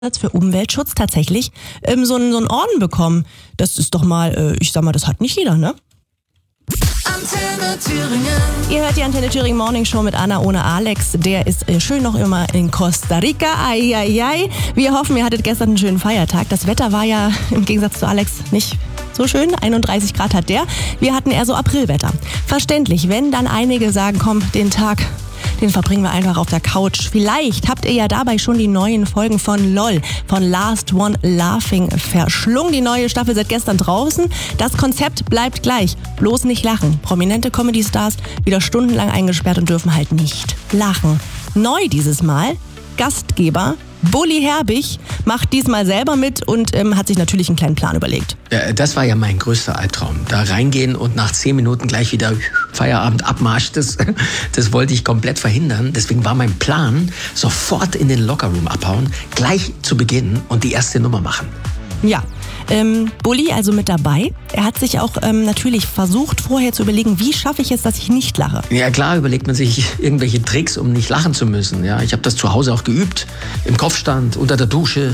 für Umweltschutz tatsächlich so einen Orden bekommen. Das ist doch mal, ich sag mal, das hat nicht jeder, ne? Antenne Thüringen. Ihr hört die Antenne Thüringen Morning Show mit Anna ohne Alex. Der ist schön noch immer in Costa Rica. Ai. Wir hoffen, ihr hattet gestern einen schönen Feiertag. Das Wetter war ja im Gegensatz zu Alex nicht so schön. 31 Grad hat der. Wir hatten eher so Aprilwetter. Verständlich, wenn dann einige sagen, komm, den Tag, den verbringen wir einfach auf der Couch. Vielleicht habt ihr ja dabei schon die neuen Folgen von LOL, von Last One Laughing verschlungen. Die neue Staffel seit gestern draußen. Das Konzept bleibt gleich. Bloß nicht lachen. Prominente Comedy-Stars wieder stundenlang eingesperrt und dürfen halt nicht lachen. Neu dieses Mal, Gastgeber Bully Herbig macht diesmal selber mit und hat sich natürlich einen kleinen Plan überlegt. Ja, das war ja mein größter Albtraum. Da reingehen und nach 10 Minuten gleich wieder Feierabend, Abmarsch. Das wollte ich komplett verhindern. Deswegen war mein Plan, sofort in den Lockerroom abhauen, gleich zu Beginn und die erste Nummer machen. Ja, Bully also mit dabei. Er hat sich auch natürlich versucht, vorher zu überlegen, wie schaffe ich es, dass ich nicht lache. Ja klar, überlegt man sich irgendwelche Tricks, um nicht lachen zu müssen. Ja, ich habe das zu Hause auch geübt, im Kopfstand, unter der Dusche.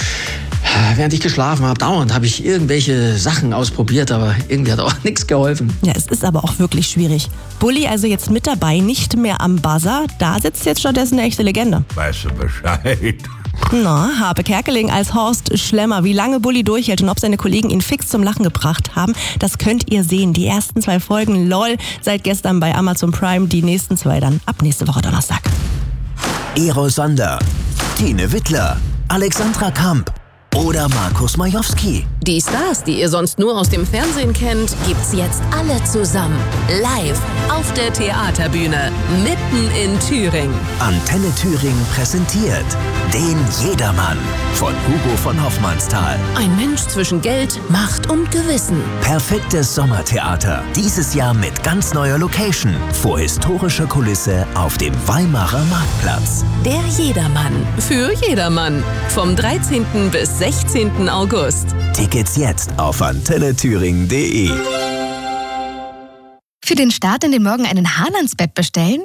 Während ich geschlafen habe, dauernd habe ich irgendwelche Sachen ausprobiert, aber irgendwie hat auch nichts geholfen. Ja, es ist aber auch wirklich schwierig. Bully also jetzt mit dabei, nicht mehr am Buzzer. Da sitzt jetzt stattdessen eine echte Legende. Weißt du Bescheid? Na, Harpe Kerkeling als Horst Schlemmer. Wie lange Bully durchhält und ob seine Kollegen ihn fix zum Lachen gebracht haben, das könnt ihr sehen. Die ersten 2 Folgen LOL seit gestern bei Amazon Prime, die nächsten 2 dann ab nächste Woche Donnerstag. Eros Sander, Tine Wittler, Alexandra Kamp oder Markus Majowski. Die Stars, die ihr sonst nur aus dem Fernsehen kennt, gibt's jetzt alle zusammen. Live auf der Theaterbühne, mitten in Thüringen. Antenne Thüringen präsentiert den Jedermann von Hugo von Hoffmannsthal. Ein Mensch zwischen Geld, Macht und Gewissen. Perfektes Sommertheater. Dieses Jahr mit ganz neuer Location. Vor historischer Kulisse auf dem Weimarer Marktplatz. Der Jedermann. Für jedermann. Vom 13. bis 16. August. Tickets jetzt auf antennethüringen.de. Für den Start in den Morgen einen Hahn ans Bett bestellen?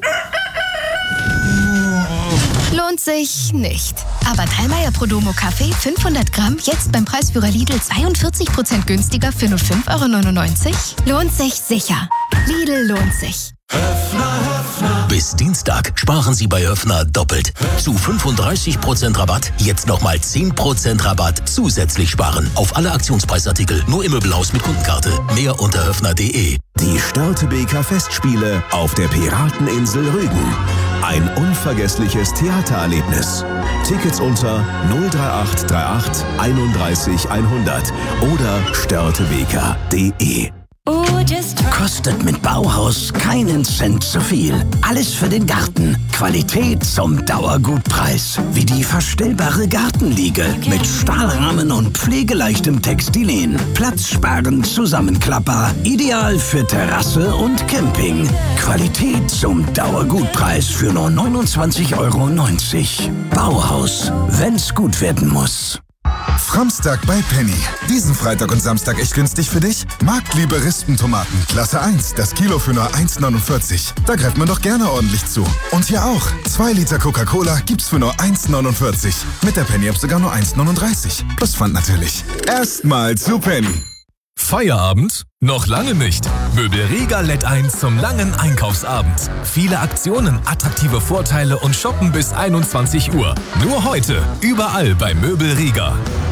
Lohnt sich nicht. Aber Dallmayr Prodomo Kaffee 500 Gramm jetzt beim Preisführer Lidl 42% günstiger für nur 5,99 €? Lohnt sich sicher. Lidl lohnt sich. Bis Dienstag sparen Sie bei Höffner doppelt. Zu 35% Rabatt, jetzt nochmal 10% Rabatt zusätzlich sparen. Auf alle Aktionspreisartikel, nur im Möbelhaus mit Kundenkarte. Mehr unter höffner.de. Die Störtebeker Festspiele auf der Pirateninsel Rügen. Ein unvergessliches Theatererlebnis. Tickets unter 03838 31 100 oder störtebeker.de. Kostet mit Bauhaus keinen Cent zu viel. Alles für den Garten. Qualität zum Dauergutpreis. Wie die verstellbare Gartenliege mit Stahlrahmen und pflegeleichtem Textilien. Platzsparend zusammenklappbar. Ideal für Terrasse und Camping. Qualität zum Dauergutpreis für nur 29,90 €. Bauhaus, wenn's gut werden muss. Framstag bei Penny. Diesen Freitag und Samstag echt günstig für dich? Marktliebe Rispentomaten, Klasse 1, das Kilo für nur 1,49. Da greift man doch gerne ordentlich zu. Und hier auch, 2 Liter Coca-Cola gibt's für nur 1,49. Mit der Penny-App sogar nur 1,39. Plus Pfand natürlich. Erstmal zu Penny. Feierabend? Noch lange nicht. Möbel Riga lädt ein zum langen Einkaufsabend. Viele Aktionen, attraktive Vorteile und Shoppen bis 21 Uhr. Nur heute, überall bei Möbel Riga.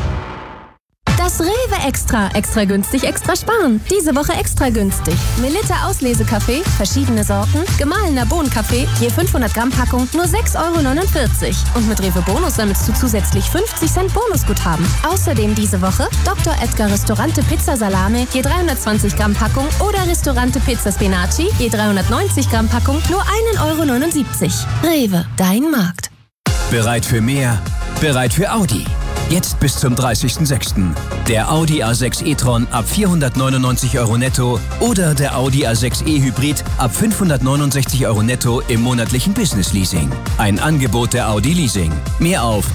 Das Rewe Extra. Extra günstig, extra sparen. Diese Woche extra günstig. Melitta Auslesekaffee, verschiedene Sorten, gemahlener Bohnenkaffee, je 500 Gramm Packung, nur 6,49 €. Und mit Rewe Bonus sammelst du zusätzlich 50 Cent Bonusguthaben. Außerdem diese Woche Dr. Edgar Ristorante Pizza Salame, je 320 Gramm Packung oder Ristorante Pizza Spinaci, je 390 Gramm Packung, nur 1,79 €. Rewe, dein Markt. Bereit für mehr? Bereit für Audi. Jetzt bis zum 30.06. Der Audi A6 e-tron ab 499 € netto oder der Audi A6 e-Hybrid ab 569 € netto im monatlichen Business-Leasing. Ein Angebot der Audi Leasing. Mehr auf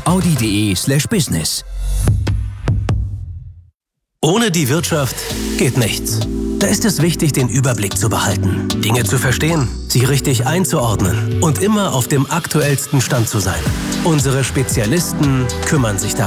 audi.de/business. Ohne die Wirtschaft geht nichts. Da ist es wichtig, den Überblick zu behalten, Dinge zu verstehen, sie richtig einzuordnen und immer auf dem aktuellsten Stand zu sein. Unsere Spezialisten kümmern sich darum.